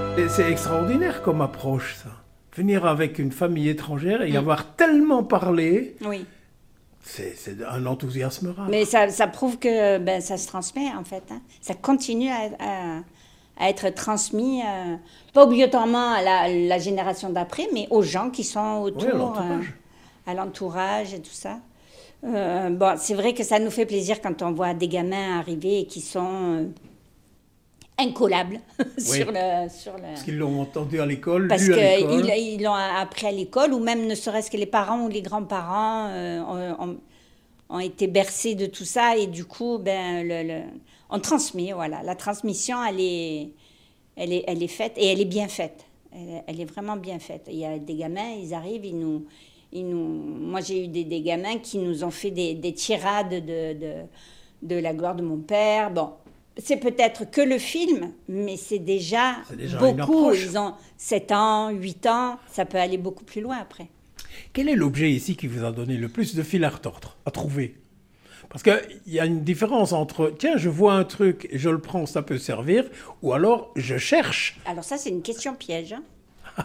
Et c'est extraordinaire comme approche, ça. Venir avec une famille étrangère et y avoir tellement parlé, Oui. c'est un enthousiasme rare. Mais ça prouve que ça se transmet, en fait. Hein. Ça continue à être transmis, pas obligatoirement à la génération d'après, mais aux gens qui sont autour, Oui, à l'entourage. À l'entourage et tout ça. C'est vrai que ça nous fait plaisir quand on voit des gamins arriver et qui sont incollables sur le... Parce qu'ils l'ont entendu à l'école, Parce lu à l'école. qu'ils l'ont appris à l'école, ou même ne serait-ce que les parents ou les grands-parents ont été bercés de tout ça, et du coup, on transmet, voilà. La transmission, elle est faite, et elle est bien faite. Elle est vraiment bien faite. Il y a des gamins, ils arrivent, moi, j'ai eu des gamins qui nous ont fait des tirades de la gloire de mon père. Bon, c'est peut-être que le film, mais c'est déjà beaucoup. Ils ont 7 ans, 8 ans, ça peut aller beaucoup plus loin après. Quel est l'objet ici qui vous a donné le plus de fil à retordre, à trouver? Parce qu'il y a une différence entre, tiens, je vois un truc, je le prends, ça peut servir, ou alors je cherche. Alors ça, c'est une question piège. Hein.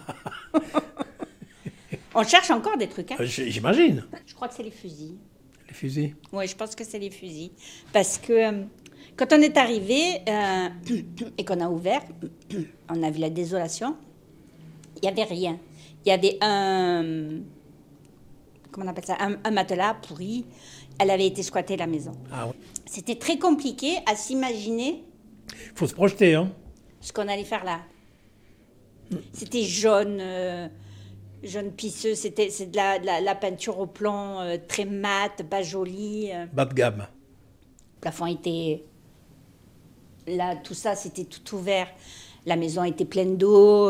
On cherche encore des trucs. Hein. J'imagine. Je crois que c'est les fusils. Les fusils? Oui, je pense que c'est les fusils. Parce que quand on est arrivé et qu'on a ouvert, on a vu la désolation, il n'y avait rien. Il y avait comment on appelle ça, un matelas pourri. Elle avait été squattée, la maison. Ah, ouais. C'était très compliqué à s'imaginer. Il faut se projeter, hein. Ce qu'on allait faire là. C'était jaune pisseux. C'est de la peinture au plomb très mate, pas jolie. Bas de gamme. Le plafond était... Là, tout ça, c'était tout ouvert. La maison était pleine d'eau.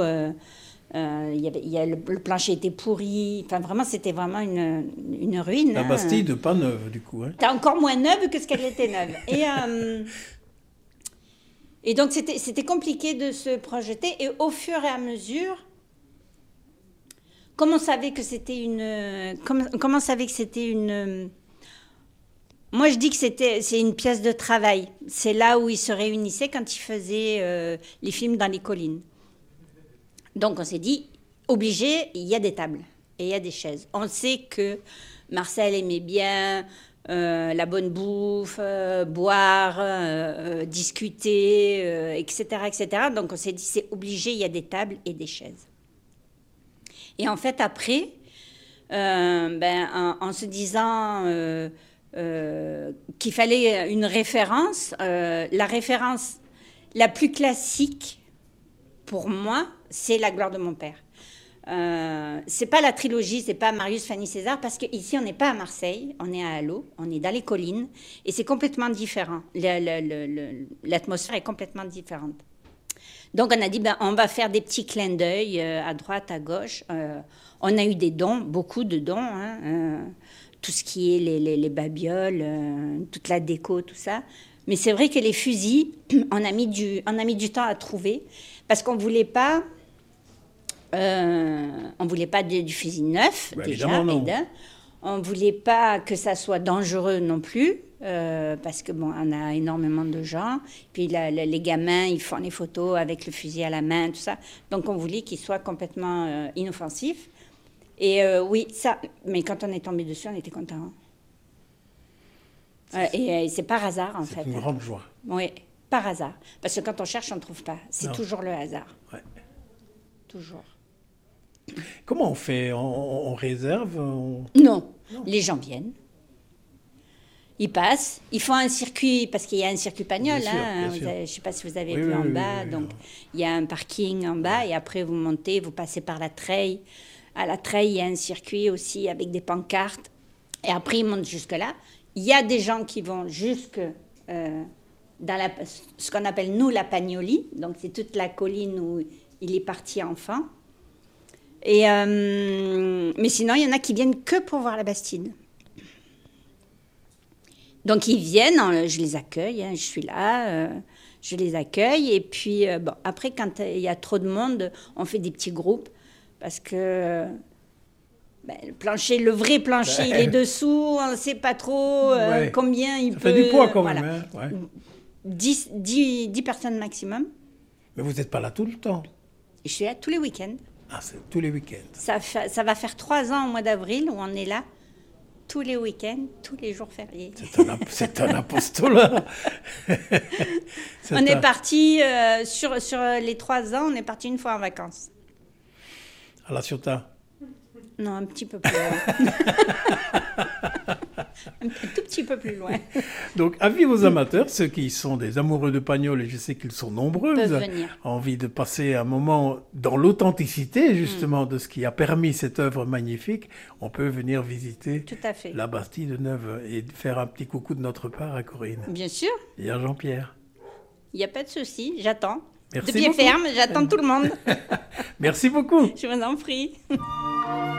Le plancher était pourri. Enfin, vraiment, c'était vraiment une ruine. La Bastide, pas neuve, du coup. Hein. C'était encore moins neuve que ce qu'elle était neuve. Et donc, c'était compliqué de se projeter. Et au fur et à mesure, comme on savait que c'était une... Moi, je dis que c'est une pièce de travail. C'est là où ils se réunissaient quand ils faisaient les films dans les collines. Donc, on s'est dit, obligé, il y a des tables et il y a des chaises. On sait que Marcel aimait bien la bonne bouffe, boire, discuter, etc., etc. Donc, on s'est dit, c'est obligé, il y a des tables et des chaises. Et en fait, après, en se disant qu'il fallait une référence, la référence la plus classique, pour moi, c'est La gloire de mon père. C'est pas la trilogie, c'est pas Marius, Fanny, César, parce qu'ici, on n'est pas à Marseille, on est à Allot, on est dans les collines, et c'est complètement différent. L'atmosphère est complètement différente. Donc, on a dit, on va faire des petits clins d'œil à droite, à gauche. On a eu des dons, beaucoup de dons, hein, tout ce qui est les babioles, toute la déco, tout ça. Mais c'est vrai que les fusils, on a mis du temps à trouver, parce qu'on ne voulait pas... du fusil neuf, déjà. On ne voulait pas que ça soit dangereux non plus, parce que on a énormément de gens. Puis les gamins, ils font les photos avec le fusil à la main, tout ça. Donc on voulait qu'il soit complètement inoffensif. Et oui, ça. Mais quand on est tombé dessus, on était contents. Et c'est par hasard, en fait. C'est une grande joie. Oui, par hasard. Parce que quand on cherche, on ne trouve pas. C'est toujours le hasard. Ouais. Toujours. Comment on fait? On réserve Non, les gens viennent. Ils passent, ils font un circuit, parce qu'il y a un circuit Pagnol. Bien sûr. Je ne sais pas si vous avez vu en bas. Donc, il y a un parking en bas, et après, vous montez, vous passez par la treille. À la treille, il y a un circuit aussi avec des pancartes. Et après, ils montent jusque-là. Il y a des gens qui vont jusque dans ce qu'on appelle, nous, la Pagnoli. Donc, c'est toute la colline où il est parti enfant. Mais sinon, il y en a qui viennent que pour voir la Bastide. Donc, ils viennent, je les accueille, hein, je suis là, je les accueille. Et puis, après, quand il y a trop de monde, on fait des petits groupes. Parce que le plancher, le vrai plancher, il est dessous, on ne sait pas trop combien il peut... Ça fait du poids quand même. Hein, ouais. 10 personnes maximum. Mais vous n'êtes pas là tout le temps. Et je suis là tous les week-ends. Ah, c'est tous les week-ends. Ça va faire 3 ans au mois d'avril où on est là tous les week-ends, tous les jours fériés. C'est un apostolat. On est parti, sur les 3 ans, on est parti une fois en vacances. À La Ciotat? Non, un petit peu plus loin. Un tout petit peu plus loin. Donc, avis aux amateurs, ceux qui sont des amoureux de Pagnol, et je sais qu'ils sont nombreux, Peuvent venir. envie de passer un moment dans l'authenticité, justement, de ce qui a permis cette œuvre magnifique, on peut venir visiter Tout à fait. la Bastille de Neuve et faire un petit coucou de notre part à Corinne. Bien sûr, Et à Jean-Pierre. il n'y a pas de souci, j'attends. Merci De pied beaucoup. ferme, j'attends tout le monde. Merci beaucoup. Je vous en prie.